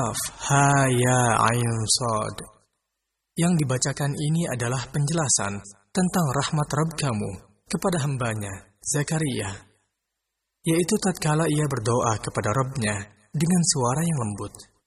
Qaf, Ha, Ya, Ain, Shad. Yang dibacakan ini adalah penjelasan tentang rahmat Rabb kamu kepada hambanya, Zakaria, yaitu tatkala ia berdoa kepada Rabb-Nya dengan suara yang lembut.